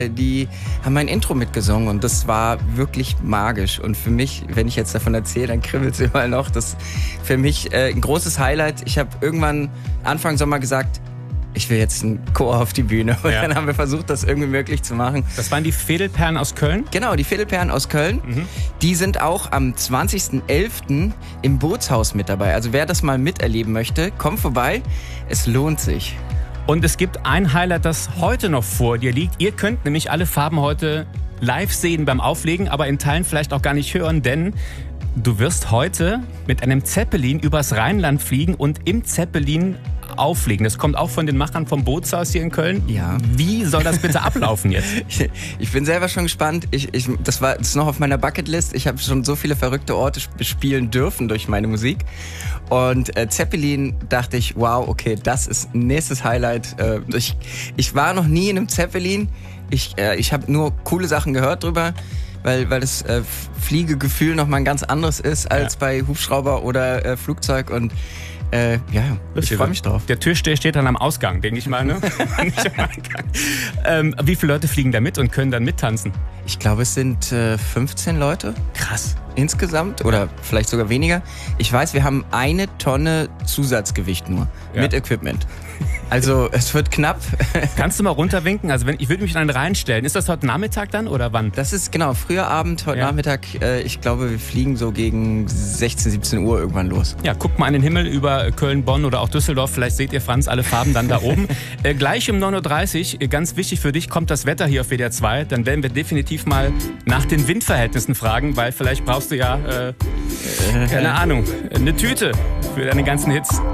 Die haben mein Intro mitgesungen und das war wirklich magisch. Und für mich, wenn ich jetzt davon erzähle, dann kribbelt es immer noch. Das ist für mich ein großes Highlight. Ich habe irgendwann Anfang Sommer gesagt, ich will jetzt einen Chor auf die Bühne. Und dann haben wir versucht, das irgendwie möglich zu machen. Das waren die Vedelperlen aus Köln? Genau, die Vedelperlen aus Köln. Die sind auch am 20.11. im Bootshaus mit dabei. Also wer das mal miterleben möchte, kommt vorbei. Es lohnt sich. Und es gibt ein Highlight, das heute noch vor dir liegt. Ihr könnt nämlich alle Farben heute live sehen beim Auflegen, aber in Teilen vielleicht auch gar nicht hören, denn du wirst heute mit einem Zeppelin übers Rheinland fliegen und im Zeppelin auflegen. Das kommt auch von den Machern vom Bootshaus hier in Köln. Ja. Wie soll das bitte ablaufen jetzt? Ich bin selber schon gespannt. Das ist noch auf meiner Bucketlist. Ich habe schon so viele verrückte Orte bespielen dürfen durch meine Musik. Und Zeppelin dachte ich, wow, okay, das ist nächstes Highlight. Ich war noch nie in einem Zeppelin. Ich habe nur coole Sachen gehört drüber, weil das Fliegegefühl noch mal ein ganz anderes ist als bei Hubschrauber oder Flugzeug. Und ich freue mich drauf. Der Türsteher steht dann am Ausgang, denke ich mal, ne? Nicht am Eingang. Wie viele Leute fliegen da mit und können dann mittanzen? Ich glaube, es sind 15 Leute. Krass. Insgesamt oder vielleicht sogar weniger. Ich weiß, wir haben 1 Tonne Zusatzgewicht nur mit Equipment. Also es wird knapp. Kannst du mal runterwinken? Also ich würde mich dann reinstellen. Ist das heute Nachmittag dann oder wann? Das ist genau, früher Abend, heute Nachmittag. Ich glaube, wir fliegen so gegen 16, 17 Uhr irgendwann los. Ja, guckt mal in den Himmel über Köln, Bonn oder auch Düsseldorf. Vielleicht seht ihr, Franz, alle Farben dann da oben. Gleich um 9.30 Uhr, ganz wichtig für dich, kommt das Wetter hier auf WDR 2. Dann werden wir definitiv mal nach den Windverhältnissen fragen, weil vielleicht brauchst du ja, keine Ahnung, eine Tüte für deine ganzen Hits.